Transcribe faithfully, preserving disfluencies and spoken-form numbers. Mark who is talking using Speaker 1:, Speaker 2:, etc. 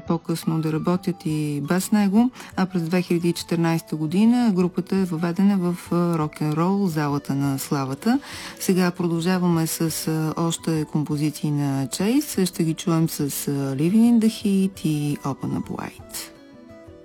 Speaker 1: по-късно да работят и без него, а през две хиляди и четиринадесета година групата е въведена в рок-н-рол, залата на славата. Сега продължаваме с още композиции на Chase. Ще ги чуем с Living in the Heat и Open Up Wide.